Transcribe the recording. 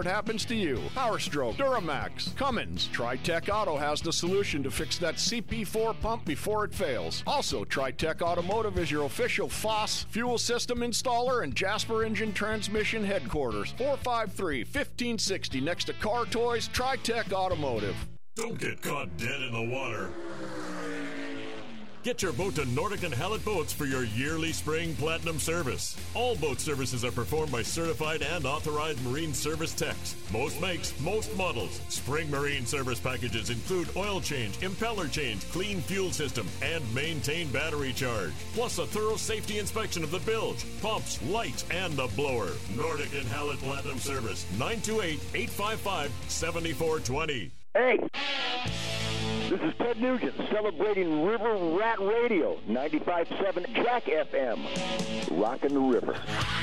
before it happens to you. Power Stroke, Duramax, Cummins. TriTech Auto has the solution to fix that CP4 pump before it fails. Also, TriTech Automotive is your official FOSS fuel system installer and Jasper Engine Transmission headquarters. 453-1560 next to Car Toys, TriTech Automotive. Don't get caught dead in the water. Get your boat to Nordic and Hallett Boats for your yearly spring platinum service. All boat services are performed by certified and authorized marine service techs. Most makes, most models. Spring marine service packages include oil change, impeller change, clean fuel system, and maintain battery charge. Plus a thorough safety inspection of the bilge, pumps, lights, and the blower. Nordic and Hallett Platinum Service, 928-855-7420. Hey! This is Ted Nugent celebrating River Rat Radio, 95.7 Jack FM. Rockin' the river.